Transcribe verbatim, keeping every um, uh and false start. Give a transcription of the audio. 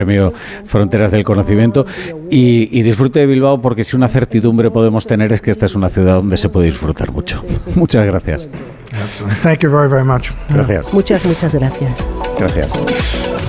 Premio Fronteras del Conocimiento, y, y disfrute de Bilbao, porque si una certidumbre podemos tener es que esta es una ciudad donde se puede disfrutar mucho. Muchas gracias. Thank you very, very much. Gracias. Muchas, muchas gracias. Gracias.